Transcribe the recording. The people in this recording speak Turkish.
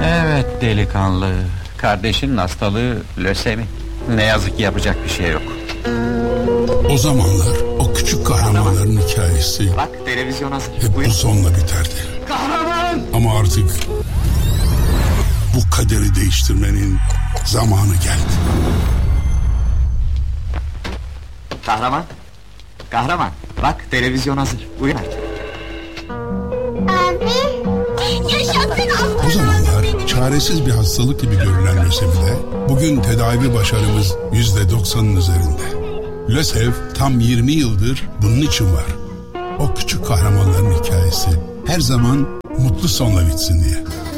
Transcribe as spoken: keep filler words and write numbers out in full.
Evet delikanlı, kardeşinin hastalığı lösemi. Ne yazık ki yapacak bir şey yok. O zamanlar o küçük kahramanların hikayesi Bak televizyon hazır. hep bu sonla biterdi. Kahraman! Ama artık bu kaderi değiştirmenin zamanı geldi. Kahraman, kahraman, bak televizyon hazır. Uyan artık. Abi, yaşasın O zamanlar çaresiz bir hastalık gibi görülen lösemide bugün tedavi başarımız yüzde doksanın üzerinde. LÖSEV tam yirmi yıldır bunun için var. O küçük kahramanların hikayesi her zaman mutlu sonla bitsin diye.